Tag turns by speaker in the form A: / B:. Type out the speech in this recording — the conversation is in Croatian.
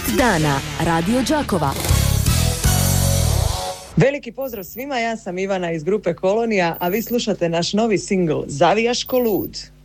A: dana Radio Đakova.
B: Veliki pozdrav svima, ja sam Ivana iz grupe Kolonija, a vi slušate naš novi singl Zavijaš ko lud.